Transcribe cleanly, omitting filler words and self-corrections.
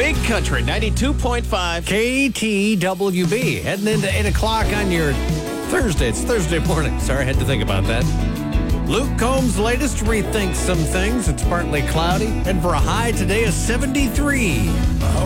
Big Country 92.5. KTWB. Heading into 8 o'clock on your Thursday. It's Thursday morning. Sorry, I had to think about that. Luke Combs' latest rethinks some things. It's partly cloudy. And for a high today of 73.